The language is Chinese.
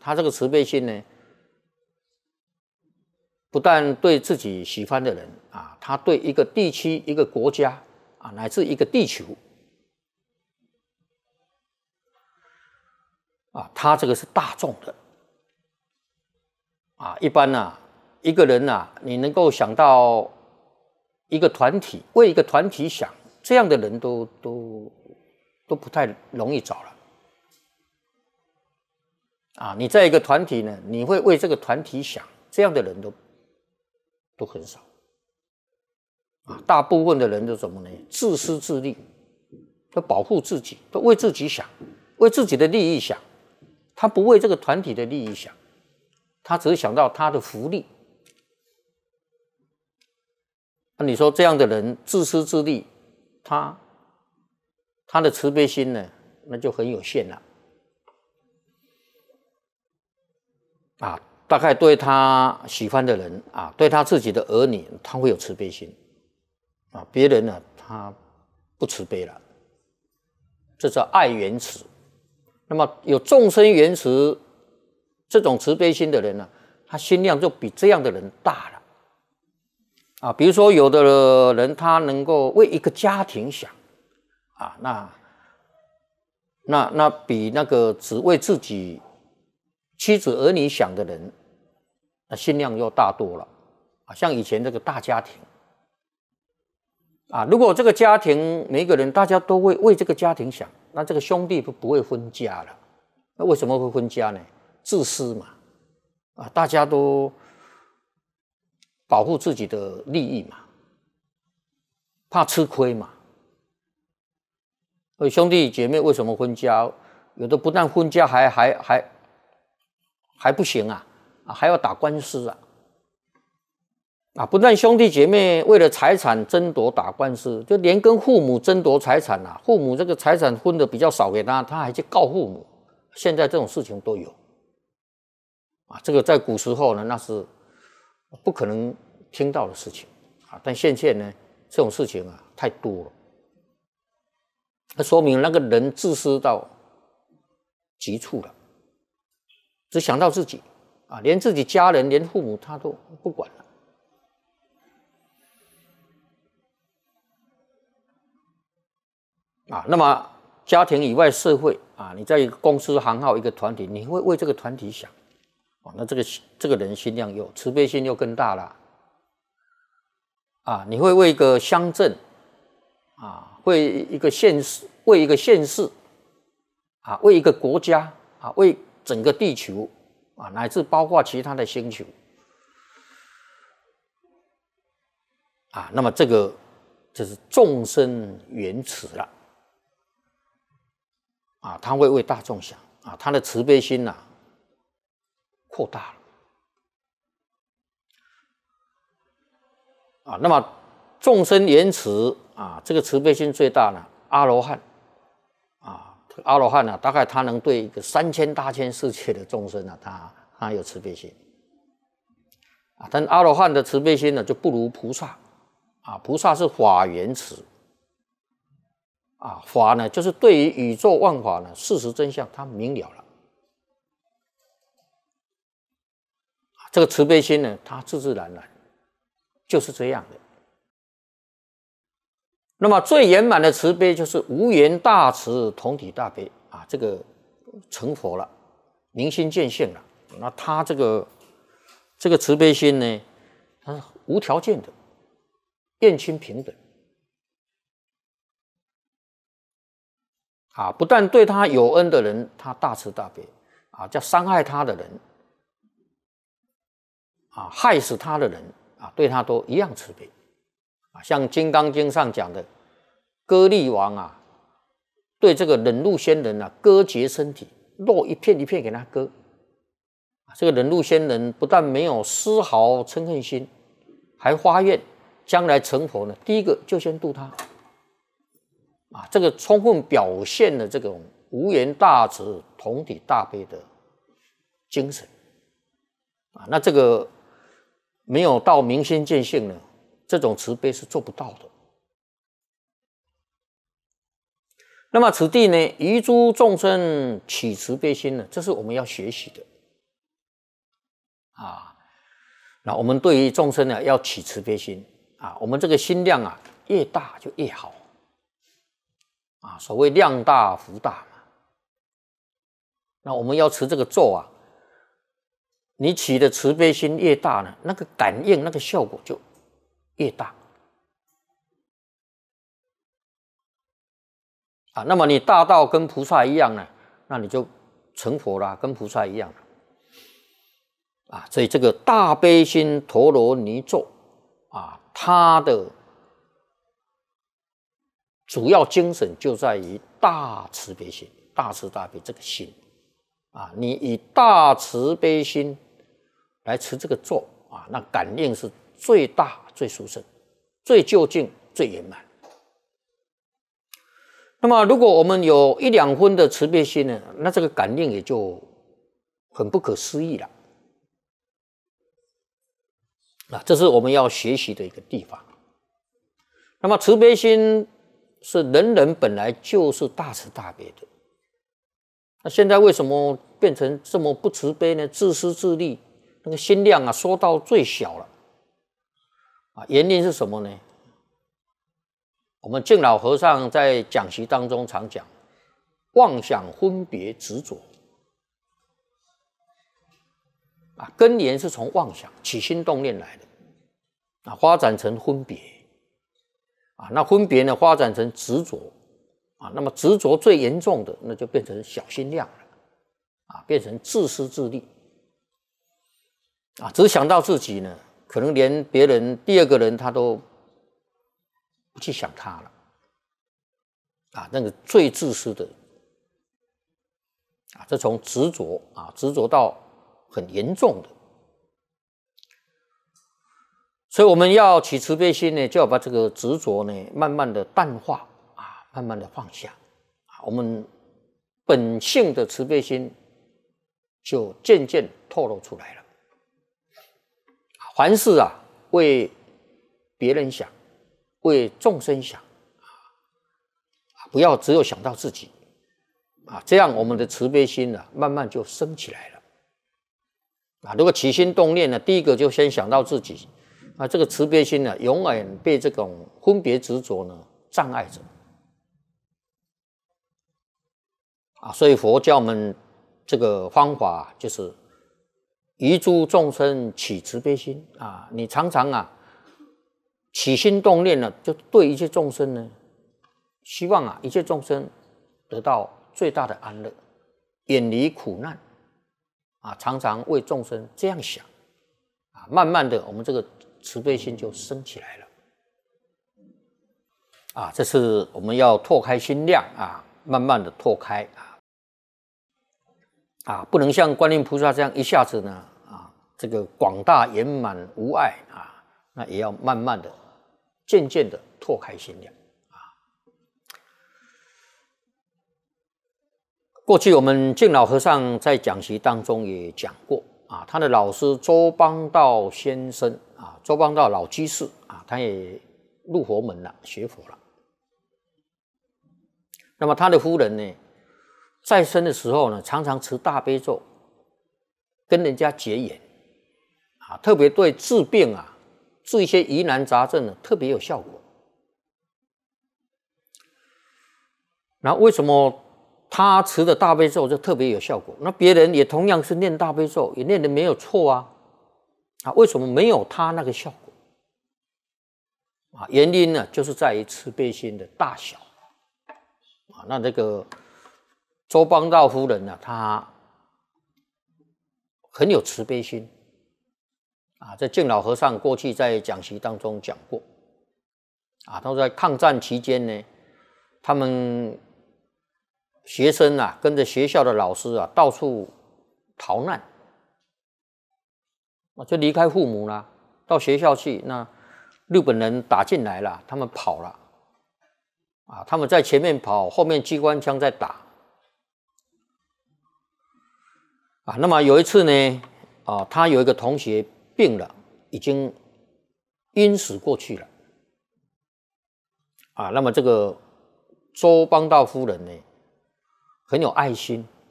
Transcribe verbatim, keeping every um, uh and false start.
他这个慈悲心呢，不但对自己喜欢的人啊，他对一个地区、一个国家啊，乃至一个地球啊，他这个是大众的啊。一般呢、啊，一个人呐、啊，你能够想到一个团体，为一个团体想，这样的人都都都不太容易找了。啊，你在一个团体呢，你会为这个团体想，这样的人都都很少。啊，大部分的人都怎么呢？自私自利，都保护自己，都为自己想，为自己的利益想，他不为这个团体的利益想，他只是想到他的福利。那你说这样的人自私自利，他他的慈悲心呢，那就很有限了。啊，大概对他喜欢的人啊，对他自己的儿女，他会有慈悲心啊。别人呢，他不慈悲了，这叫爱缘慈。那么有众生缘慈这种慈悲心的人呢，他心量就比这样的人大了啊。比如说，有的人他能够为一个家庭想啊，那那那比那个只为自己妻子儿女想的人，那心量又大多了啊。像以前这个大家庭啊，如果这个家庭每一个人大家都会为这个家庭想，那这个兄弟不不会分家了。那为什么会分家呢？自私嘛，啊，大家都保护自己的利益嘛，怕吃亏嘛。所以兄弟姐妹为什么分家？有的不但分家还，还还还还不行啊，啊，还要打官司啊。啊，不但兄弟姐妹为了财产争夺打官司，就连跟父母争夺财产啊，父母这个财产分的比较少给他，他还去告父母。现在这种事情都有啊，这个在古时候呢，那是不可能听到的事情啊。但现在呢，这种事情啊太多了，那说明那个人自私到极处了，只想到自己啊，连自己家人、连父母他都不管了。啊，那么家庭以外社会啊，你在一个公司行号一个团体，你会为这个团体想，啊，那这个这个人心量又慈悲心又更大了，啊，你会为一个乡镇，啊，为一个县市，为一个县市，啊，为一个国家，啊，为整个地球，啊，乃至包括其他的星球，啊，那么这个就是众生缘慈了。啊，他会为大众想啊，他的慈悲心呐、啊、扩大了啊。那么众生缘慈啊，这个慈悲心最大呢，阿罗汉啊，阿罗汉呢、啊，大概他能对一个三千大千世界的众生啊，他他有慈悲心啊。但阿罗汉的慈悲心呢，就不如菩萨啊，菩萨是法缘慈。啊，法呢，就是对于宇宙万法呢，事实真相，他明了了。这个慈悲心呢，它自自然然就是这样的。那么最圆满的慈悲就是无缘大慈，同体大悲啊，这个成佛了，明心见性了。那他这个这个慈悲心呢，它是无条件的，厌亲平等。啊，不但对他有恩的人，他大慈大悲啊；叫伤害他的人，啊，害死他的人啊，对他都一样慈悲啊。像《金刚经》上讲的，割力王啊，对这个忍辱仙人啊，割截身体，肉一片一片给他割。这个忍辱仙人不但没有丝毫嗔恨心，还发愿将来成佛呢，第一个就先度他。啊，这个充分表现了这种无缘大慈、同体大悲的精神啊。那这个没有到明心见性呢，这种慈悲是做不到的。那么此地呢，于诸众生起慈悲心呢，这是我们要学习的啊。那我们对于众生呢，要起慈悲心啊，我们这个心量啊，越大就越好啊。所谓量大福大嘛。那我们要持这个咒啊，你起的慈悲心越大呢，那个感应那个效果就越大啊。那么你大到跟菩萨一样呢，那你就成佛啦，跟菩萨一样啊。所以这个大悲心陀罗尼咒啊，它的主要精神就在于大慈悲心，大慈大悲这个心啊，你以大慈悲心来持这个咒啊，那感应是最大、最殊胜、最究竟、最圆满。那么，如果我们有一两分的慈悲心呢，那这个感应也就很不可思议了。啊，这是我们要学习的一个地方。那么，慈悲心是人人本来就是大慈大悲的。那现在为什么变成这么不慈悲呢？自私自利，那个心量啊缩到最小了。啊，原因是什么呢？我们净老和尚在讲习当中常讲，妄想分别执着啊，根源是从妄想起心动念来的啊，发展成分别啊，那分别呢发展成执着啊，那么执着最严重的，那就变成小心量了啊，变成自私自利啊，只想到自己呢，可能连别人第二个人他都不去想他了啊，那个最自私的啊，这从执着啊，执着到很严重的，所以我们要起慈悲心呢，就要把这个执着呢，慢慢的淡化啊，慢慢的放下啊，我们本性的慈悲心就渐渐透露出来了。凡事啊，为别人想，为众生想。不要只有想到自己啊，这样我们的慈悲心呢、啊，慢慢就升起来了啊。如果起心动念呢，第一个就先想到自己啊，这个慈悲心呢，永远被这种分别执着呢障碍着啊。所以佛教我们这个方法就是于诸众生起慈悲心啊。你常常啊起心动念呢，就对一切众生呢。希望啊，一切众生得到最大的安乐，远离苦难啊！常常为众生这样想啊，慢慢的，我们这个慈悲心就升起来了啊！这是我们要拓开心量啊，慢慢的拓开啊啊！不能像观音菩萨这样一下子呢啊，这个广大圆满无碍啊，那也要慢慢的、渐渐的拓开心量。过去我们净老和尚在讲习当中也讲过啊，他的老师周邦道先生啊，周邦道老居士啊，他也入佛门了，学佛了。那么他的夫人呢，在生的时候呢，常常持大悲咒，跟人家结缘啊，特别对治病啊，治一些疑难杂症呢，特别有效果。那为什么？他持的大悲咒就特别有效果，那别人也同样是念大悲咒，也念的没有错啊，啊，为什么没有他那个效果？啊，原因呢，就是在于慈悲心的大小啊。那这个周邦道夫人呢，她很有慈悲心啊，在净老和尚过去在讲习当中讲过啊，他说在抗战期间呢，他们。学生啊，跟着学校的老师啊，到处逃难，啊，就离开父母了，到学校去。那日本人打进来了，他们跑了，啊，他们在前面跑，后面机关枪在打，啊，那么有一次呢，啊，他有一个同学病了，已经晕死过去了，啊，那么这个周邦道夫人呢？很有爱心